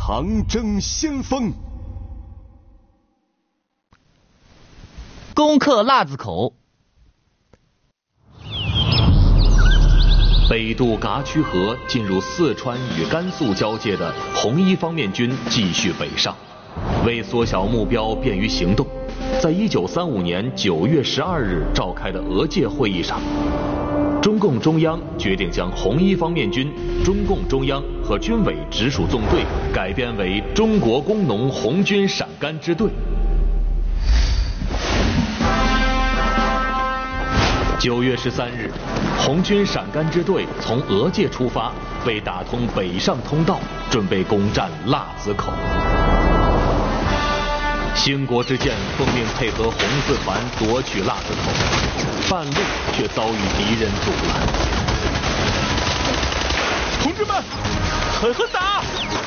长征先锋。 攻克腊子口。 北渡嘎曲河，进入四川与甘肃交界的红一方面军继续北上。为缩小目标，便于行动，在1935年9月12日召开的俄界会议上，中共中央决定将红一方面军、中共中央和军委直属纵队改编为中国工农红军陕甘支队。9月13日，红军陕甘支队从俄界出发，为打通北上通道，准备攻占腊子口。兴国之剑奉命配合红四团夺取腊子口，半路却遭遇敌人阻拦。 同志们，狠狠打！